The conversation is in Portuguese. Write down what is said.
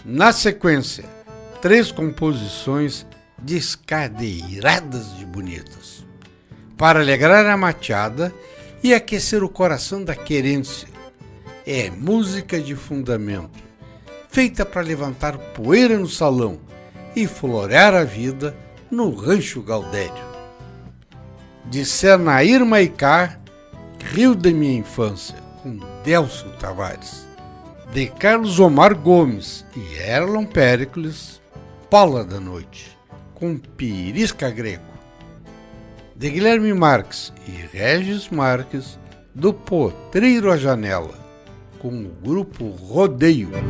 Na sequência, 3 composições descadeiradas de bonitas, para alegrar a machada e aquecer o coração da querência. É música de fundamento, feita para levantar poeira no salão e florear a vida no Rancho Gaudério. De Sernair Maicá, Rio de Minha Infância, com Delcio Tavares. De Carlos Omar Gomes e Erlon Pericles, Paula da Noite, com Pirisca Greco. De Guilherme Marques e Regis Marques, do Potreiro à Janela, com o grupo Rodeio.